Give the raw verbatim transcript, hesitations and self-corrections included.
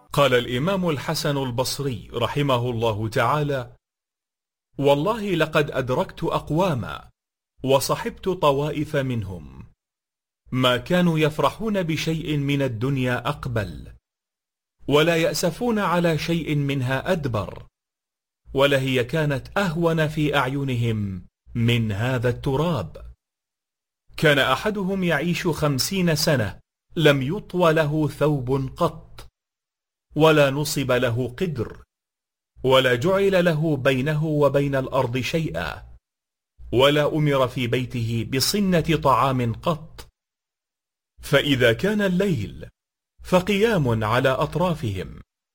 قال الإمام الحسن البصري رحمه الله تعالى: والله لقد أدركت أقواما وصحبت طوائف منهم ما كانوا يفرحون بشيء من الدنيا أقبل، ولا يأسفون على شيء منها أدبر، ولهي كانت أهون في أعينهم من هذا التراب. كان أحدهم يعيش خمسين سنة لم يطوى له ثوب قط، ولا نصب له قدر، ولا جعل له بينه وبين الأرض شيئا، ولا أمر في بيته بصنة طعام قط. فإذا كان الليل فقيام على أطرافهم،